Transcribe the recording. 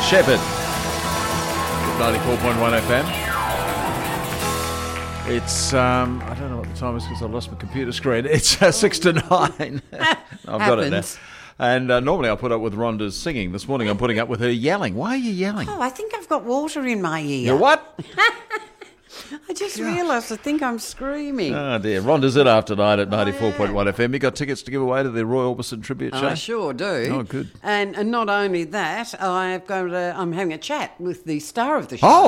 Shepherd. 94.1 FM. It's, I don't know what the time is because I lost my computer screen. It's 6 to 9. I've got it now. And normally I put up with Rhonda's singing. This morning I'm putting up with her yelling. Why are you yelling? Oh, I think I've got water in my ear. You what? I just realised I think I'm screaming. Oh dear. Rhonda's it after 9 at 94.1 FM. You got tickets to give away to the Roy Orbison tribute show? I sure do. Oh, good. And not only that, I'm having a chat with the star of the show. Oh!